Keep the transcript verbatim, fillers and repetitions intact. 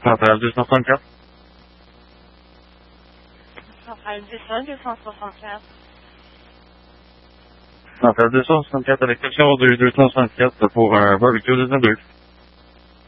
Centrale deux cent soixante-quatre. Centrale deux cents, deux cent soixante-quatre. Centrale deux cent soixante-quatre avec section deux, deux cent soixante-quatre pour un barbecue de deux.